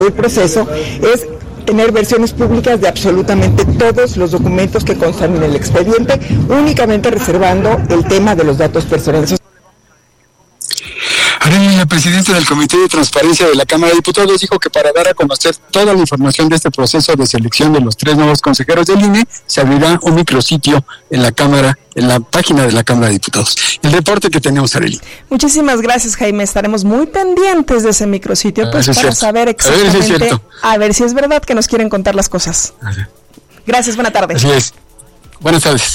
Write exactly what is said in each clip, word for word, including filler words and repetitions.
El proceso es tener versiones públicas de absolutamente todos los documentos que constan en el expediente, únicamente reservando el tema de los datos personales. Arely, la presidenta del Comité de Transparencia de la Cámara de Diputados, dijo que para dar a conocer toda la información de este proceso de selección de los tres nuevos consejeros del I N E, se abrirá un micrositio en la Cámara, en la página de la Cámara de Diputados. El reporte que tenemos, Arely. Muchísimas gracias, Jaime. Estaremos muy pendientes de ese micrositio, pues ah, para cierto. saber exactamente, a ver, si es a ver si es verdad que nos quieren contar las cosas. Gracias, buena tarde. Así es. Buenas tardes.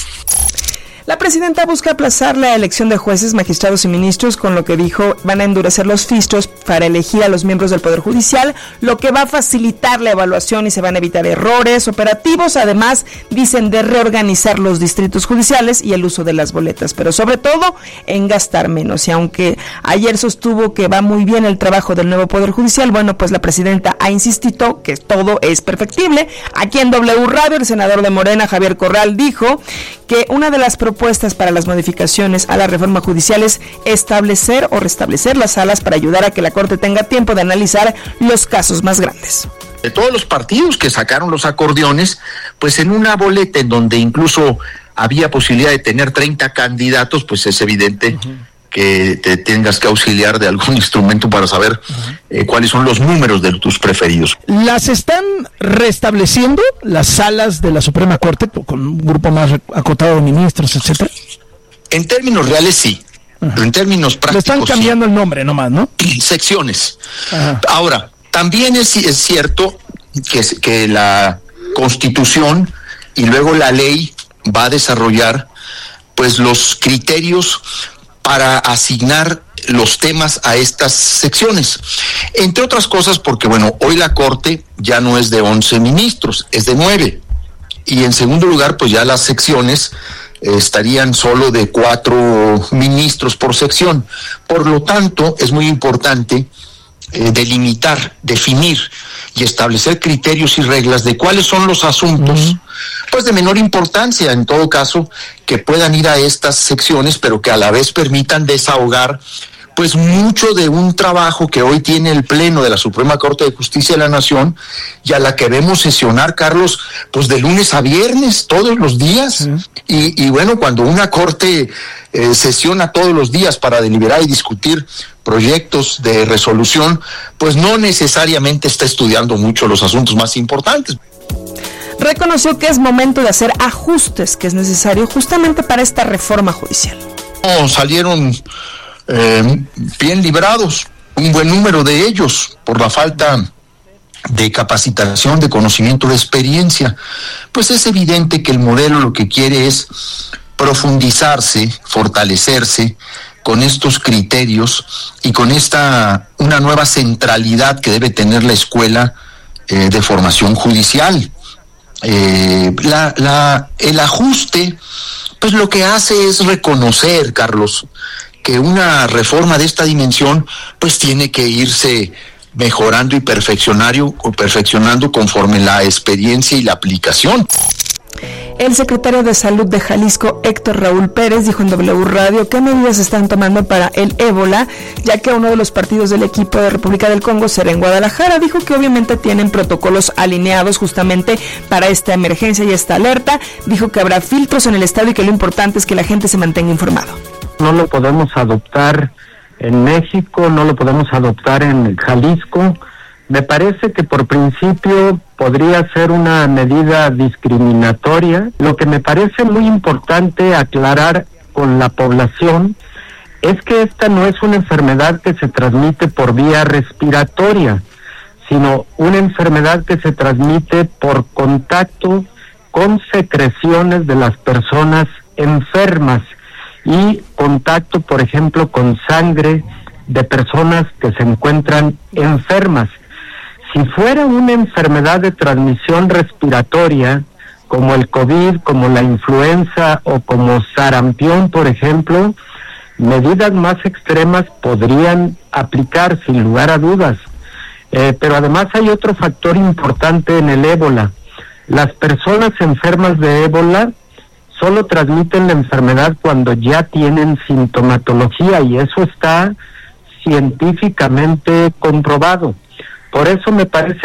La presidenta busca aplazar la elección de jueces, magistrados y ministros, con lo que dijo van a endurecer los filtros para elegir a los miembros del Poder Judicial, lo que va a facilitar la evaluación y se van a evitar errores operativos. Además, dicen de reorganizar los distritos judiciales y el uso de las boletas, pero sobre todo en gastar menos. Y aunque ayer sostuvo que va muy bien el trabajo del nuevo Poder Judicial, bueno, pues la presidenta ha insistido que todo es perfectible. Aquí en W Radio, el senador de Morena, Javier Corral, dijo que una de las propuestas propuestas para las modificaciones a la reforma judicial es establecer o restablecer las salas para ayudar a que la Corte tenga tiempo de analizar los casos más grandes. De todos los partidos que sacaron los acordeones, pues en una boleta en donde incluso había posibilidad de tener treinta candidatos, pues es evidente uh-huh. que te tengas que auxiliar de algún instrumento para saber uh-huh. eh, cuáles son los números de tus preferidos. ¿Las están restableciendo las salas de la Suprema Corte con un grupo más acotado de ministros, etcétera? En términos reales sí, uh-huh. pero en términos prácticos le están cambiando sí. el nombre nomás, ¿no? Secciones. Uh-huh. Ahora, también es, es cierto que, que la Constitución y luego la ley va a desarrollar pues los criterios para asignar los temas a estas secciones. Entre otras cosas porque, bueno, hoy la Corte ya no es de once ministros, es de nueve. Y en segundo lugar, pues ya las secciones eh, estarían solo de cuatro ministros por sección. Por lo tanto, es muy importante eh, delimitar, definir y establecer criterios y reglas de cuáles son los asuntos, uh-huh. pues de menor importancia, en todo caso, que puedan ir a estas secciones, pero que a la vez permitan desahogar pues mucho de un trabajo que hoy tiene el Pleno de la Suprema Corte de Justicia de la Nación y a la que vemos sesionar, Carlos, pues de lunes a viernes, todos los días. Sí. Y, y bueno, cuando una Corte eh, sesiona todos los días para deliberar y discutir proyectos de resolución, pues no necesariamente está estudiando mucho los asuntos más importantes. Reconoció que es momento de hacer ajustes que es necesario justamente para esta reforma judicial. No, salieron eh, bien librados, un buen número de ellos, por la falta de capacitación, de conocimiento, de experiencia. Pues es evidente que el modelo lo que quiere es profundizarse, fortalecerse con estos criterios y con esta una nueva centralidad que debe tener la escuela eh, de formación judicial. Eh, la, la, el ajuste, pues lo que hace es reconocer, Carlos, que una reforma de esta dimensión, pues tiene que irse mejorando y perfeccionando, perfeccionando conforme la experiencia y la aplicación. El secretario de Salud de Jalisco, Héctor Raúl Pérez, dijo en W Radio qué medidas se están tomando para el ébola, ya que uno de los partidos del equipo de República del Congo será en Guadalajara. Dijo que obviamente tienen protocolos alineados justamente para esta emergencia y esta alerta. Dijo que habrá filtros en el estado y que lo importante es que la gente se mantenga informado. No lo podemos adoptar en México, no lo podemos adoptar en Jalisco. Me parece que por principio podría ser una medida discriminatoria. Lo que me parece muy importante aclarar con la población es que esta no es una enfermedad que se transmite por vía respiratoria, sino una enfermedad que se transmite por contacto con secreciones de las personas enfermas y contacto, por ejemplo, con sangre de personas que se encuentran enfermas. Si fuera una enfermedad de transmisión respiratoria, como el COVID, como la influenza o como sarampión, por ejemplo, medidas más extremas podrían aplicar sin lugar a dudas. Eh, pero además hay otro factor importante en el ébola. Las personas enfermas de ébola solo transmiten la enfermedad cuando ya tienen sintomatología y eso está científicamente comprobado. Por eso me parece